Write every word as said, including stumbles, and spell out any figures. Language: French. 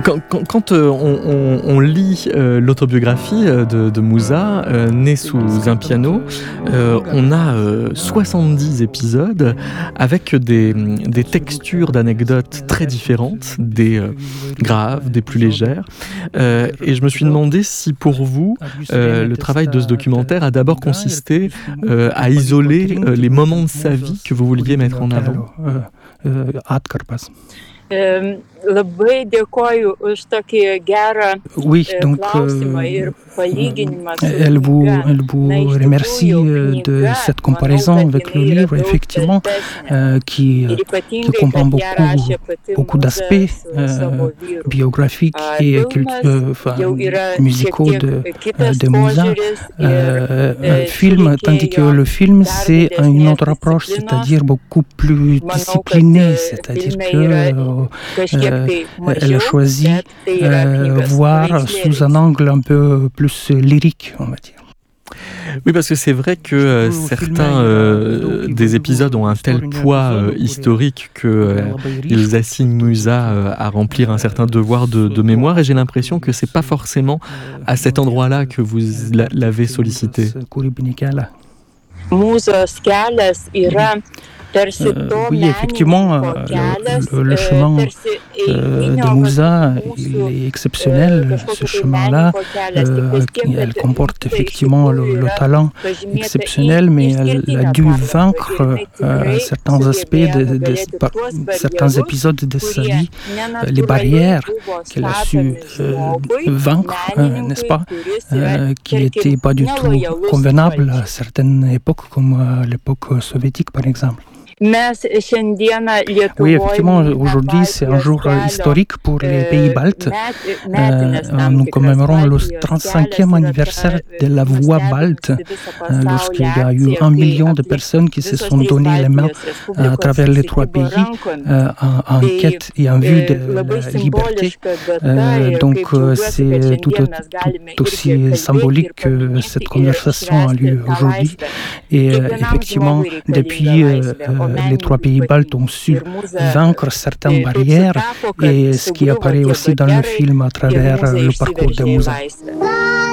Quand, quand, quand euh, on, on, on lit euh, l'autobiographie euh, de, de Mouza, euh, né sous un piano, euh, on a euh, soixante-dix épisodes avec des, des textures d'anecdotes très différentes, des euh, graves, des plus légères. Euh, et je me suis demandé si pour vous, euh, le travail de ce documentaire a d'abord consisté euh, à isoler euh, les moments de sa vie que vous vouliez mettre en avant. Euh, labai dėkoju už tokį gerą Oui, donc klausimą euh, ir palyginimą su elle vous, knyga. elle vous Na, iš remercie tikrųjų, de knyga, cette manau, comparaison kad avec le jinai yra livre, daug effectivement, platesnė. euh, qui, Ir qui ypatingai, comprend kad ją beaucoup, rašė pati beaucoup Mūza d'aspects su euh, savo vyru. biographiques A, et filmas cultu- euh, enfin, jau yra šiek musicaux tiek de, euh, kitas de Mouza. požiūris ir Euh, e, un film, tandis que le film, c'est une autre approche, c'est-à-dire beaucoup plus Manau, disciplinée, kad c'est-à-dire filme que yra euh, kažkiek euh, tai elle a mažiau, choisi bet tai yra euh, knygos voir paveikslėlis. sous un angle un peu plus lyrique, on va dire. Oui, parce que c'est vrai que euh, certains euh, des épisodes ont un tel poids euh, historique que euh, ils assignent Mouza euh, à remplir un certain devoir de, de mémoire, et j'ai l'impression que c'est pas forcément à cet endroit-là que vous l'a- l'avez sollicité. Mūzos kelias yra tarsi Euh, to oui, effectivement, menininko euh, kelias, le, le e, chemin tarsi euh, eilinio de Mouza, vat il mūsų, est e, exceptionnel, kažkokio ce tai chemin-là. menininko kelias. Tik Euh, tais tiek, elle kad comporte Mūza iš effectivement le, tikrųjų le yra talent pažymėta exceptionnel, į mais elle a išskirtinę dû pažangą vaincre ir jinai euh, tikrai certains aspects, sugebėjo de, de, nugalėti par- tuos certains barjerus, épisodes de sa kurie vie, euh, les nenatūraliai barrières buvo qu'elle a su statomi euh, žmogui, vaincre, euh, n'est-ce menininkui, pas, kuris yra, euh, qui tarkim, n'étaient pas du tout nelojalus convenables à valdžiai. certaines époques, comme à l'époque soviétique par exemple. Mes šiandieną Oui, Lietuvoje effectivement, minime aujourd'hui c'est un Baltijos jour euh, kelio, historique pour les pays e, baltes. met- Euh, metinės tam nous tikras commémorons le Baltijos trente-cinquième kelias yra anniversaire ta, de la voie nustebinusi balte, visą euh, lorsqu'il pasaulį y a eu akcija, un kai million de aplink personnes qui se visos sont trys donné les mains Baltijos euh, à Respublikos travers les trois susikibo pays rankomis. euh, en, en Tai quête et en vue e, de labai la liberté. simboliška data Euh, ir donc kaip euh, džiaugiuosi, kad c'est tout, šiandien mes galime tout irgi aussi kalbėti ir symbolique que paminėti cette ir conversation a švęsti lieu tą aujourd'hui. laisvę. Et euh, Kiekvienam effectivement, žmogui reikalinga depuis euh, laisvė, o euh, les trois pays menininkui baltes ont ypatingai. su Ir Mūza vaincre certaines e, taip barrières, sutapo, kad et ce qui sugriuvo apparaît tie aussi dans le barjerai film à ir travers Mūza euh, le parcours de išsiveržė į Mouza. laisvę.